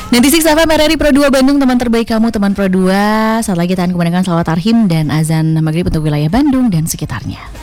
96 FM RRI Pro 2 Bandung, teman terbaik kamu, teman Pro 2. Saat lagi tahan kemenangan salawat tarhim dan azan maghrib untuk wilayah Bandung dan sekitarnya.